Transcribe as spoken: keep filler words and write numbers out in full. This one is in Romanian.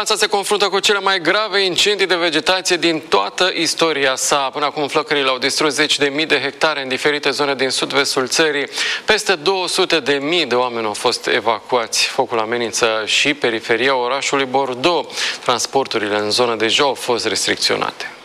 Franța se confruntă cu cele mai grave incendii de vegetație din toată istoria sa. Până acum flăcările au distrus zeci de mii de hectare în diferite zone din sud-vestul țării. Peste două sute de mii de oameni au fost evacuați. Focul amenință și periferia orașului Bordeaux. Transporturile în zonă deja au fost restricționate.